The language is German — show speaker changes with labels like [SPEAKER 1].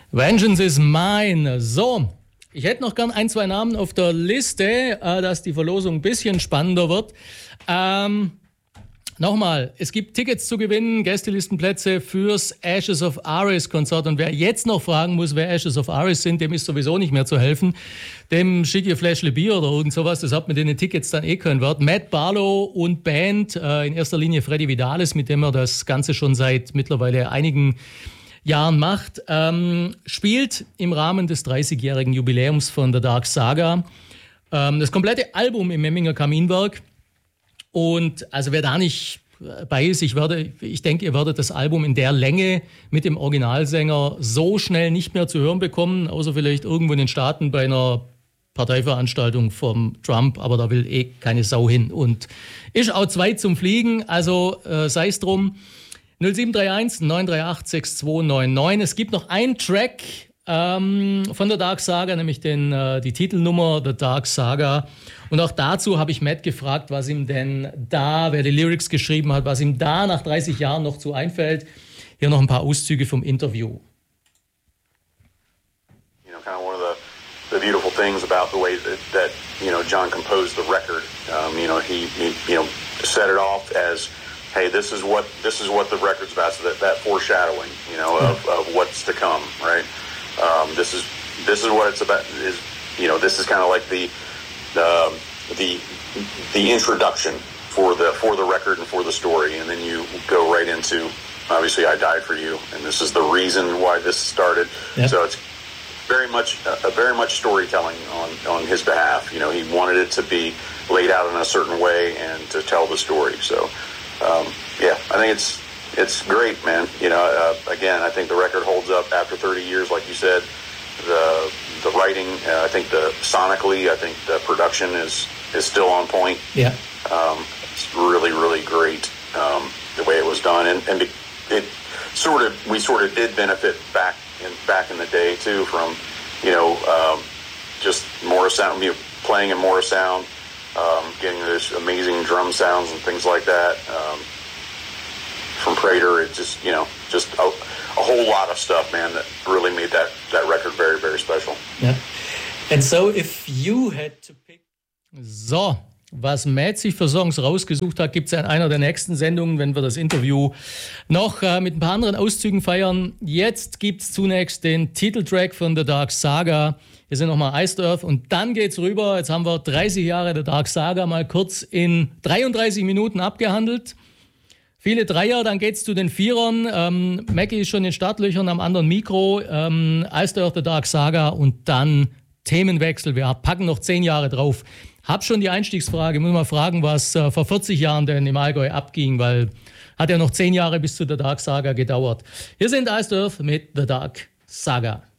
[SPEAKER 1] Vengeance is mine. So, ich hätte noch gern 1, 2 Namen auf der Liste, dass die Verlosung ein bisschen spannender wird. Nochmal, es gibt Tickets zu gewinnen, Gästelistenplätze fürs Ashes of Ares Konzert. Und wer jetzt noch fragen muss, wer Ashes of Ares sind, dem ist sowieso nicht mehr zu helfen. Dem schicke ihr Fläschle Bier oder irgend sowas. Das hat mit den Tickets dann keinen Wert. Matt Barlow und Band, in erster Linie Freddy Vidalis, mit dem er das Ganze schon seit mittlerweile einigen Jahren macht, spielt im Rahmen des 30-jährigen Jubiläums von The Dark Saga das komplette Album im Memminger Kaminwerk. Und also wer da nicht bei ist, ich denke, ihr werdet das Album in der Länge mit dem Originalsänger so schnell nicht mehr zu hören bekommen, außer vielleicht irgendwo in den Staaten bei einer Parteiveranstaltung vom Trump, aber da will keine Sau hin. Und ist auch 2 zum Fliegen, also sei es drum. 0731 938 6299. Es gibt noch einen Track von The Dark Saga, nämlich die Titelnummer The Dark Saga. Und auch dazu habe ich Matt gefragt, was ihm denn da, wer die Lyrics geschrieben hat, was ihm da nach 30 Jahren noch zu einfällt. Hier noch ein paar Auszüge vom Interview.
[SPEAKER 2] You know, kind of one of the beautiful things about the way that John composed the record. He set it off as, hey, this is what the record's about. So that foreshadowing, of what's to come, right? This is what it's about. This is kind of like the introduction for the record and for the story, and then you go right into, obviously, I Died for You, and this is the reason why this started. Yep. So it's very much storytelling on his behalf. He wanted it to be laid out in a certain way and to tell the story. So I think it's great, man. Again, I think the record holds up after 30 years, like you said. The writing, I think sonically, I think the production is still on point.
[SPEAKER 1] Yeah.
[SPEAKER 2] It's really, really great the way it was done, and it we sort of did benefit back in the day too from just Morrisound, playing in Morrisound, getting those amazing drum sounds and things like that. From Prater, it just a whole lot of stuff, man, that really made that record very, very special.
[SPEAKER 1] Yeah. And so if you had to pick... So, was Matt sich für Songs rausgesucht hat, gibt es ja in einer der nächsten Sendungen, wenn wir das Interview noch mit ein paar anderen Auszügen feiern. Jetzt gibt es zunächst den Titeltrack von The Dark Saga. Hier sind nochmal Iced Earth und dann geht's rüber. Jetzt haben wir 30 Jahre The Dark Saga mal kurz in 33 Minuten abgehandelt. Viele Dreier, dann geht's zu den Vierern. Mackie ist schon in Startlöchern am anderen Mikro. Iced Earth, The Dark Saga und dann Themenwechsel. Wir packen noch 10 Jahre drauf. Hab schon die Einstiegsfrage. Muss mal fragen, was vor 40 Jahren denn im Allgäu abging, weil hat ja noch 10 Jahre bis zu The Dark Saga gedauert. Hier sind Iced Earth mit The Dark Saga.